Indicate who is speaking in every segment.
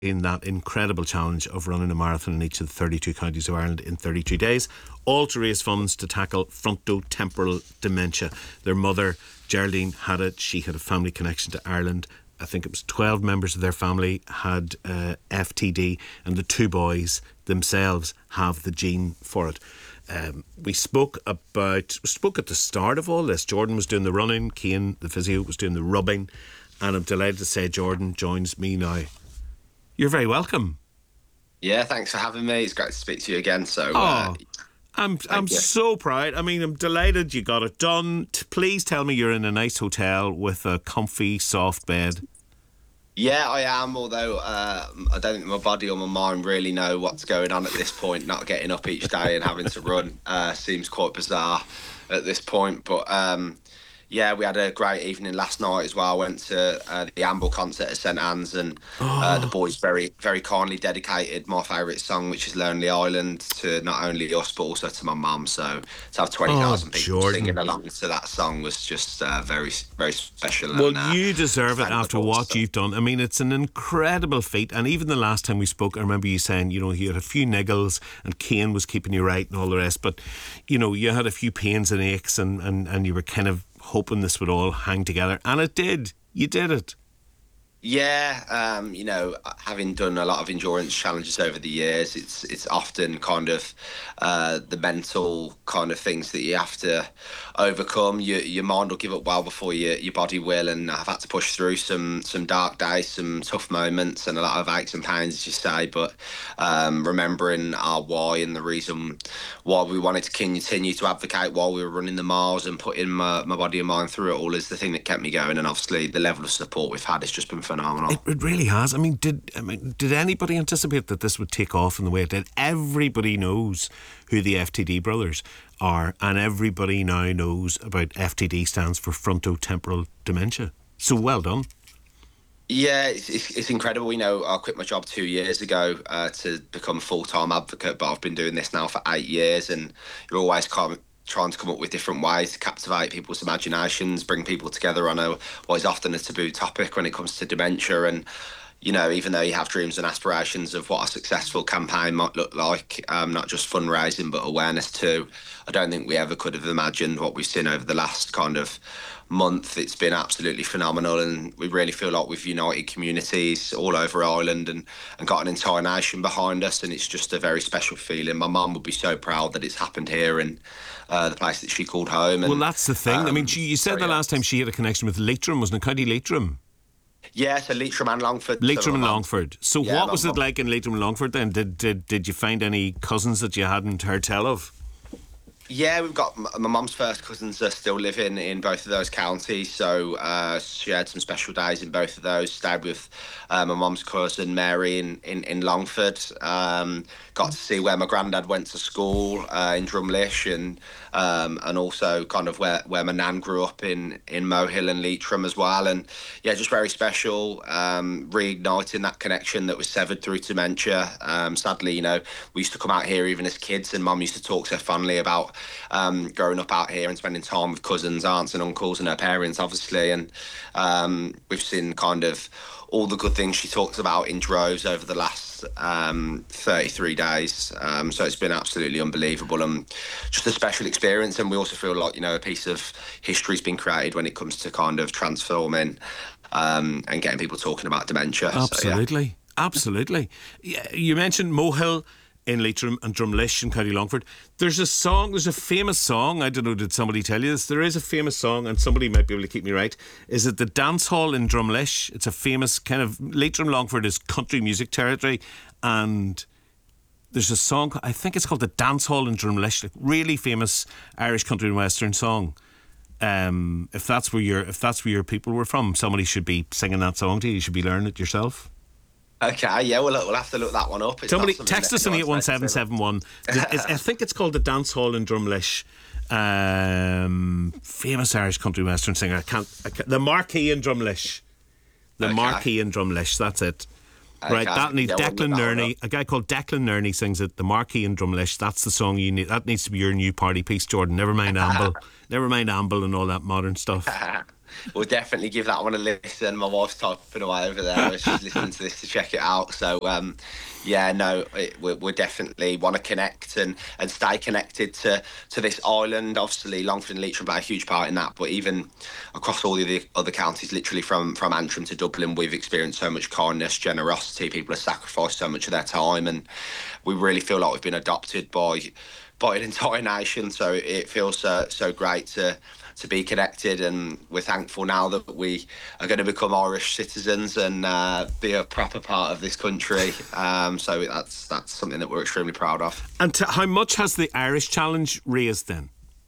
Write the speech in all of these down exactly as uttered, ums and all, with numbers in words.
Speaker 1: in that incredible challenge of running a marathon in each of the thirty-two counties of Ireland in thirty-two days, all to raise funds to tackle frontotemporal dementia. Their mother, Geraldine, had it. She had a family connection to Ireland. I think it was twelve members of their family had uh, F T D, and the two boys themselves have the gene for it. Um, we spoke about, we spoke at the start of all this. Jordan was doing the running, Cian, the physio, was doing the rubbing, and I'm delighted to say Jordan joins me now. You're very welcome.
Speaker 2: Yeah, thanks for having me. It's great to speak to you again. So,
Speaker 1: oh,
Speaker 2: uh,
Speaker 1: I'm I'm you. so proud. I mean, I'm delighted you got it done. T- please tell me you're in a nice hotel with a comfy, soft bed.
Speaker 2: Yeah, I am, although uh, I don't think my body or my mind really know what's going on at this point. Not getting up each day and having to run uh, seems quite bizarre at this point. But um, yeah, we had a great evening last night as well. I went to uh, the Amble concert at St Anne's, and oh. uh, the boys very, very kindly dedicated my favourite song, which is Lonely Island, to not only us but also to my mum. So to have twenty thousand oh, people Jordan. singing along to that song was just uh, very, very special.
Speaker 1: Well,
Speaker 2: and, uh,
Speaker 1: you deserve it after what so. you've done. I mean, it's an incredible feat. And even the last time we spoke, I remember you saying, you know, you had a few niggles and Cian was keeping you right and all the rest. But, you know, you had a few pains and aches and, and, and you were kind of hoping this would all hang together, and it did. You did it.
Speaker 2: Yeah, um, you know, having done a lot of endurance challenges over the years, it's it's often kind of uh, the mental kind of things that you have to overcome. Your your mind will give up well before your your body will, and I've had to push through some some dark days, some tough moments, and a lot of aches and pains, as you say. But um, remembering our why and the reason why we wanted to continue to advocate while we were running the miles and putting my, my body and mind through it all is the thing that kept me going. And obviously, the level of support we've had has just been phenomenal.
Speaker 1: It, it really has. I mean, did I mean did anybody anticipate that this would take off in the way it did? Everybody knows who the F T D brothers are, and everybody now knows about F T D stands for frontotemporal dementia. So well done.
Speaker 2: Yeah, it's, it's, it's incredible. You know, I quit my job two years ago uh, to become a full-time advocate, but I've been doing this now for eight years, and you're always kind of trying to come up with different ways to captivate people's imaginations, bring people together on a what is often a taboo topic when it comes to dementia. And, you know, even though you have dreams and aspirations of what a successful campaign might look like, um, not just fundraising but awareness too, I don't think we ever could have imagined what we've seen over the last kind of month. It's been absolutely phenomenal, and we really feel like we've united communities all over Ireland and, and got an entire nation behind us, and it's just a very special feeling. My mum would be so proud that it's happened here in uh, the place that she called home. And,
Speaker 1: well, that's the thing. Um, I mean, she, you said the last time she had a connection with Leitrim, wasn't it? County Leitrim?
Speaker 2: Yeah, so Leitrim and Longford.
Speaker 1: Leitrim
Speaker 2: so
Speaker 1: and Longford. So yeah, what was it like in Leitrim and Longford then? Did, did, did you find any cousins that you hadn't heard tell of?
Speaker 2: Yeah, we've got my mum's first cousins are still living in both of those counties, so uh, she had some special days in both of those. Stayed with uh, my mum's cousin Mary in, in, in Longford. Um, got to see where my granddad went to school uh, in Drumlish, and um, and also kind of where, where my nan grew up in, in Mohill and Leitrim as well. And yeah, just very special, um, reigniting that connection that was severed through dementia. Um, sadly, you know, we used to come out here even as kids, and mum used to talk so fondly about Um, growing up out here and spending time with cousins, aunts and uncles and her parents, obviously. And um, we've seen kind of all the good things she talks about in droves over the last um, thirty-three days. Um, so it's been absolutely unbelievable and just a special experience. And we also feel like, you know, a piece of history's been created when it comes to kind of transforming um, and getting people talking about dementia.
Speaker 1: Absolutely.
Speaker 2: So, yeah.
Speaker 1: Absolutely. You mentioned Mohill in Leitrim and Drumlish in County Longford. There's a song, there's a famous song, I don't know, did somebody tell you this? There is a famous song, and somebody might be able to keep me right. Is it the Dance Hall in Drumlish? It's a famous kind of, Leitrim Longford is country music territory, and there's a song, I think it's called the Dance Hall in Drumlish, like really famous Irish country and western song. Um, if that's where your if that's where your people were from, somebody should be singing that song to you. You should be learning it yourself.
Speaker 2: Okay, yeah, we'll, we'll have to look that one up. It's
Speaker 1: Somebody text us on eight one seven seven one. I think it's called the Dance Hall in Drumlish. Um, famous Irish country western singer. I can't, I can't. The Marquee in Drumlish. The okay. Marquee in Drumlish. That's it. Okay. Right, that needs yeah, Declan Nerney. A guy called Declan Nerney sings it. The Marquee in Drumlish. That's the song you need. That needs to be your new party piece, Jordan. Never mind Amble. Never mind Amble and all that modern stuff.
Speaker 2: we'll definitely give that one a listen. My wife's typing away over there. She's listening to this to check it out. So, um, yeah, no, it, we, we definitely want to connect and, and stay connected to, to this island. Obviously, Longford and Leitrim play a huge part in that, but even across all the other, other counties, literally from, from Antrim to Dublin, we've experienced so much kindness, generosity. People have sacrificed so much of their time, and we really feel like we've been adopted by by an entire nation. So it feels uh, so great to to be connected, and we're thankful now that we are going to become Irish citizens and uh, be a proper part of this country. Um, so that's that's something that we're extremely proud of.
Speaker 1: And to, how much has the Irish Challenge raised then?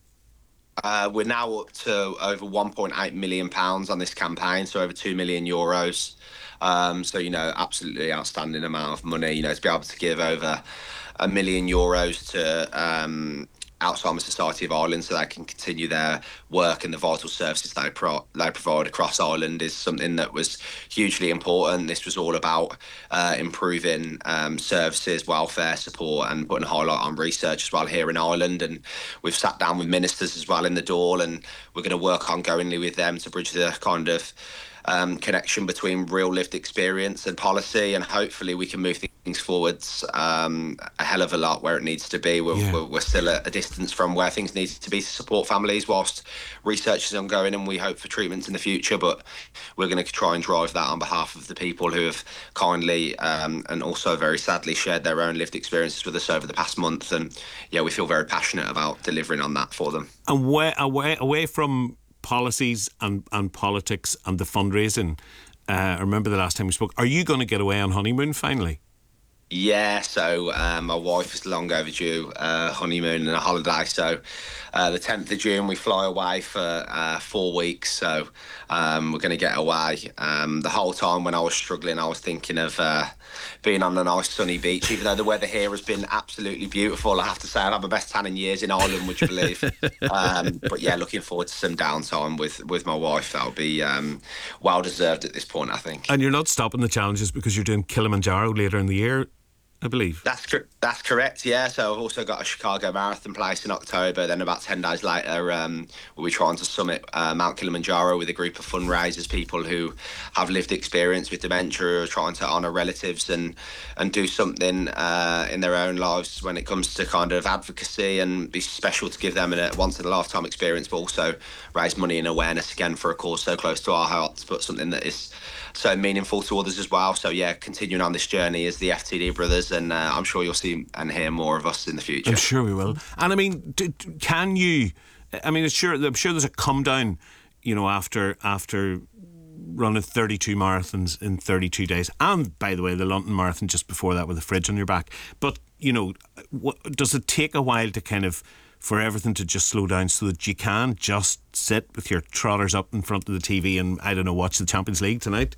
Speaker 2: Uh, we're now up to over one point eight million pounds on this campaign, so over two million euros. Um, so, you know, absolutely outstanding amount of money, you know, to be able to give over a million euros to um, Alzheimer's Society of Ireland so they can continue their work and the vital services they, pro- they provide across Ireland is something that was hugely important. This was all about uh, improving um, services, welfare support, and putting a highlight on research as well here in Ireland. And we've sat down with ministers as well in the Dáil, and we're going to work ongoingly with them to bridge the kind of Um, connection between real lived experience and policy, and hopefully we can move things forwards um, a hell of a lot where it needs to be. We're,
Speaker 1: Yeah.
Speaker 2: we're, we're still at a distance from where things need to be to support families whilst research is ongoing, and we hope for treatments in the future, but we're going to try and drive that on behalf of the people who have kindly um, and also very sadly shared their own lived experiences with us over the past month. And yeah, we feel very passionate about delivering on that for them.
Speaker 1: And away, away, away from policies and, and politics and the fundraising, uh, I remember the last time we spoke, are you going to get away on honeymoon finally?
Speaker 2: Yeah, so uh, my wife is long overdue uh, honeymoon and a holiday. So uh, the tenth of June we fly away for uh, four weeks. So um, we're going to get away. Um, the whole time when I was struggling, I was thinking of uh, being on a nice sunny beach. Even though the weather here has been absolutely beautiful, I have to say I've had my best tan in years in Ireland, would you believe? um, but yeah, looking forward to some downtime with, with my wife. That'll be um, well deserved at this point, I think.
Speaker 1: And you're not stopping the challenges because you're doing Kilimanjaro later in the year, I believe.
Speaker 2: That's cor- that's correct, yeah. So I've also got a Chicago Marathon place in October. Then about ten days later, um, we'll be trying to summit uh, Mount Kilimanjaro with a group of fundraisers, people who have lived experience with dementia, who are trying to honour relatives and and do something uh, in their own lives when it comes to kind of advocacy, and be special to give them a once in a lifetime experience, but also raise money and awareness again for a cause so close to our hearts, but something that is so meaningful to others as well. So yeah, continuing on this journey as the F T D brothers, and uh, I'm sure you'll see and hear more of us in the future.
Speaker 1: I'm sure we will. And I mean, d- d- can you? I mean, it's sure. I'm sure there's a come down, you know, after after running thirty-two marathons in thirty-two days, and by the way, the London Marathon just before that with a fridge on your back. But you know, what, does it take a while to kind of for everything to just slow down so that you can just sit with your trotters up in front of the T V and, I don't know, watch the Champions League tonight?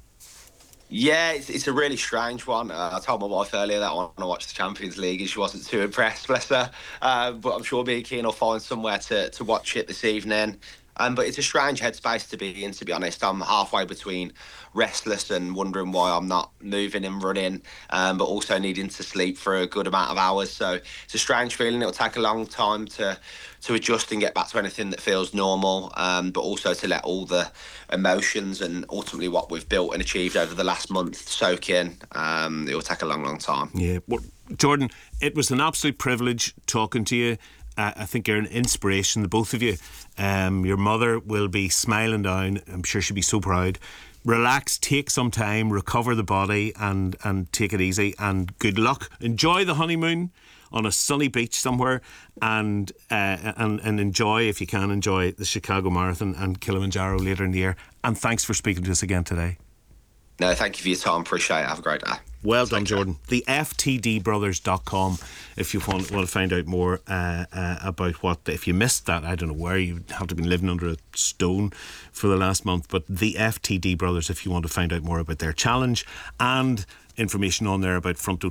Speaker 2: Yeah, it's, it's a really strange one. Uh, I told my wife earlier that I want to watch the Champions League, and she wasn't too impressed, bless her. Uh, but I'm sure being keen will find somewhere to, to watch it this evening. Um, but it's a strange headspace to be in, to be honest. I'm halfway between restless and wondering why I'm not moving and running, um, but also needing to sleep for a good amount of hours. So it's a strange feeling. It'll take a long time to to adjust and get back to anything that feels normal, um, but also to let all the emotions and ultimately what we've built and achieved over the last month soak in. Um, it will take a long, long time.
Speaker 1: Yeah. Well, Jordan, it was an absolute privilege talking to you. Uh, I think you're an inspiration, the both of you. Um, your mother will be smiling down. I'm sure she'll be so proud. Relax, take some time, recover the body, and, and take it easy. And good luck. Enjoy the honeymoon on a sunny beach somewhere, and uh, and and enjoy, if you can, enjoy the Chicago Marathon and Kilimanjaro later in the year. And thanks for speaking to us again today.
Speaker 2: No, thank you for your time. Appreciate it. Have a great day.
Speaker 1: Well done, Jordan. The F T D brothers dot com if you want, want to find out more uh, uh, about what, if you missed that, I don't know where, you have to have been living under a stone for the last month, but the F T D brothers if you want to find out more about their challenge, and information on there about Front Row